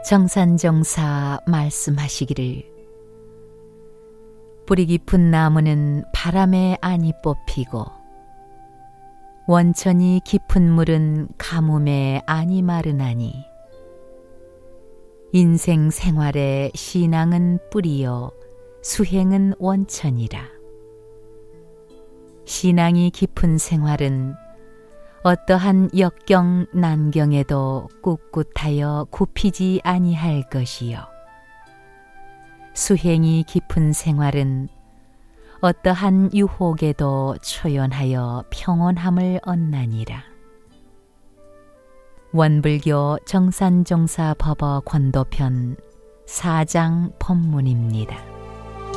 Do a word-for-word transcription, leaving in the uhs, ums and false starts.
정산정사 말씀하시기를 뿌리 깊은 나무는 바람에 안이 뽑히고 원천이 깊은 물은 가뭄에 안이 마르나니 인생 생활의 신앙은 뿌리요 수행은 원천이라. 신앙이 깊은 생활은 어떠한 역경 난경에도 꿋꿋하여 굽히지 아니할 것이요 수행이 깊은 생활은 어떠한 유혹에도 초연하여 평온함을 얻나니라. 원불교 정산정사 법어 권도편 사 장 법문입니다.